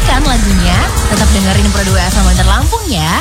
kan lagunya? Tetap dengerin Pro 2 FM Bantar Lampung ya.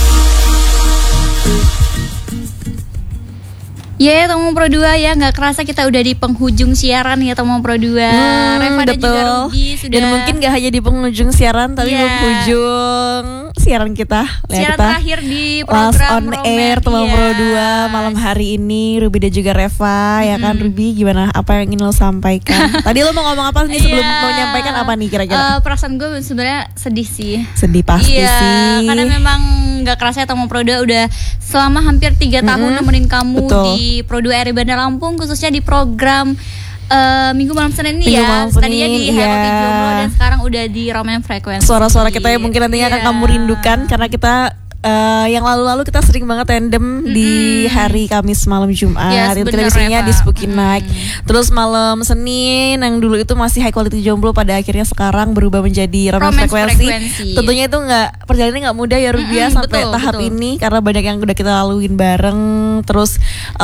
Ya, Teman Pro 2 ya, nggak kerasa kita udah di penghujung siaran ya Teman Pro 2. Reva dan juga Ruby sudah. Dan mungkin gak hanya di penghujung siaran, tapi penghujung siaran kita. Siaran terakhir di Last program on Air Teman Pro 2 malam hari ini. Ruby dan juga Reva, ya kan Ruby, gimana? Apa yang ingin lo sampaikan? Tadi lo mau ngomong apa nih sebelum mau menyampaikan apa nih kira-kira? Perasaan gue sebenarnya sedih sih. Sedih pasti sih. Karena memang nggak kerasa ya Teman Pro 2 udah selama hampir 3 tahun nemenin kamu di Pro 2 RRI Bandar Lampung, khususnya di program Minggu Malam Senin ini ya. Tadinya di Heroti Jomblo dan sekarang udah di Roman Frekuensi. Suara-suara kita yang mungkin nantinya akan kamu rindukan, karena kita yang lalu-lalu kita sering banget tandem di hari Kamis malam Jumat. Itu kita biasanya di Spooky Night. Terus malam Senin yang dulu itu masih High Quality Jomblo, pada akhirnya sekarang berubah menjadi Romance Frekuensi. Tentunya itu perjalanannya nggak mudah ya Rubia sampai tahap ini, karena banyak yang udah kita laluin bareng. Terus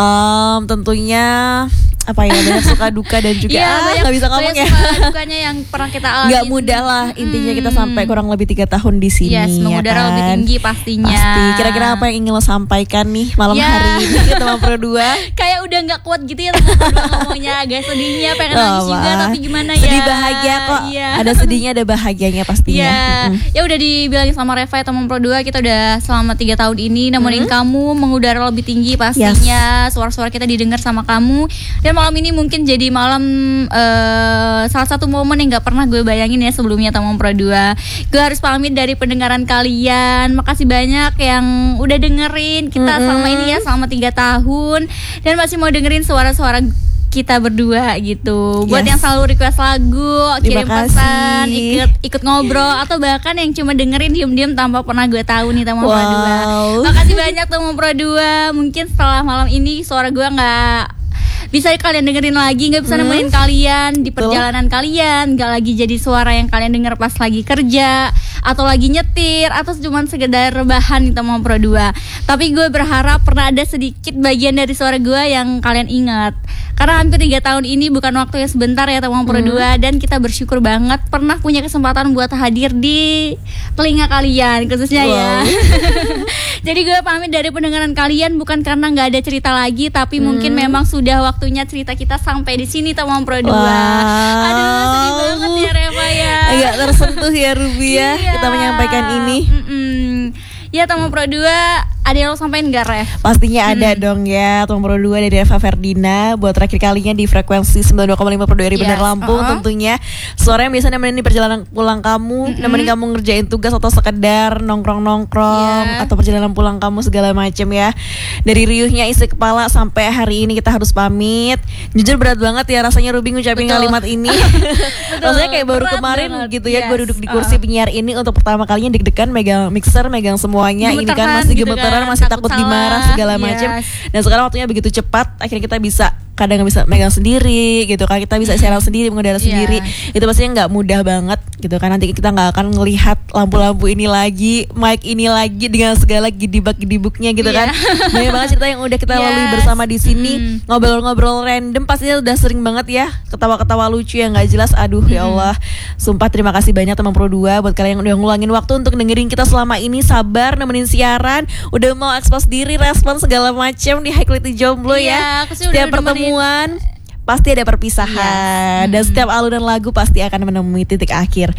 tentunya apa ya, banyak suka duka dan juga nggak bisa ngomong ya, suka dukanya yang pernah kita alami. Nggak mudah lah intinya, kita sampai kurang lebih 3 tahun di sini. Mengudara lebih tinggi pastinya. Pasti. Kira-kira apa yang ingin lo sampaikan nih malam hari ini Teman Pro 2? Kayak udah nggak kuat gitu ya Teman Pro 2 ngomongnya, agak sedihnya, pengen nangis juga, tapi gimana ya? Sedih bahagia kok. Ada sedihnya ada bahagianya pastinya. Ya udah dibilangin sama Reva ya Teman Pro 2, kita udah selama 3 tahun ini nemenin kamu mengudara lebih tinggi pastinya. Suara-suara kita didengar sama kamu. Dan malam ini mungkin jadi malam salah satu momen yang gak pernah gue bayangin ya sebelumnya Teman Pro 2. Gue harus pamit dari pendengaran kalian. Makasih banyak yang udah dengerin kita selama ini ya, selama 3 tahun, dan masih mau dengerin suara-suara kita berdua gitu. Buat yang selalu request lagu, kirim pesan, ikut ngobrol, atau bahkan yang cuma dengerin diem-diem tanpa pernah gue tahu nih Teman Pro 2. Makasih banyak Teman Pro 2. Mungkin setelah malam ini suara gue gak bisa kalian dengerin lagi, nggak bisa nemenin kalian di perjalanan kalian, nggak lagi jadi suara yang kalian denger pas lagi kerja atau lagi nyetir atau cuma sekedar rebahan di Teman Pro 2. Tapi gue berharap pernah ada sedikit bagian dari suara gue yang kalian ingat, karena hampir 3 tahun ini bukan waktu yang sebentar ya Teman Pro 2, dan kita bersyukur banget pernah punya kesempatan buat hadir di telinga kalian khususnya ya. Jadi gue pamit dari pendengaran kalian bukan karena nggak ada cerita lagi, tapi mungkin memang sudah waktunya cerita kita sampai di sini Teman Pro 2. Aduh, sedih banget ya Reva ya. Agak tersentuh ya Ruby ya kita menyampaikan ini. Ya Teman Pro 2, ada yang lo sampein gak Rev? Pastinya ada dong ya. Teman Pro 2 dari Reva Ferdina, buat terakhir kalinya di frekuensi 92,5 Pro 2 RRI Bandar Lampung. Tentunya suara yang biasa nemenin di perjalanan pulang kamu, nemenin kamu ngerjain tugas atau sekedar nongkrong-nongkrong, atau perjalanan pulang kamu segala macam ya. Dari riuhnya isi kepala sampai hari ini kita harus pamit. Jujur berat banget ya rasanya Ruby ngucapin kalimat ini. Rasanya kayak baru kemarin gitu ya, gue duduk di kursi penyiar ini untuk pertama kalinya deg-degan, megang mixer, megang semuanya. Ini kan masih gemeteran, masih takut dimarah segala macam. Dan sekarang waktunya begitu cepat, akhirnya kita bisa, kadang nggak bisa megang sendiri gitu kan, kita bisa siaran sendiri, mengudara sendiri. Itu pastinya nggak mudah banget gitu kan. Nanti kita nggak akan ngelihat lampu-lampu ini lagi, mic ini lagi dengan segala gidibak-gidibuknya gitu kan. Banyak banget cerita yang udah kita lalui bersama di sini. Ngobrol-ngobrol random pastinya udah sering banget ya, ketawa-ketawa lucu yang nggak jelas. Aduh ya Allah, sumpah terima kasih banyak Teman Pro 2 buat kalian yang udah ngulangin waktu untuk dengerin kita selama ini, sabar nemenin siaran, udah mau ekspos diri, respon segala macam di High Quality Jomblo ya. Setiap pertemuan pasti ada perpisahan, dan setiap alunan lagu pasti akan menemui titik akhir.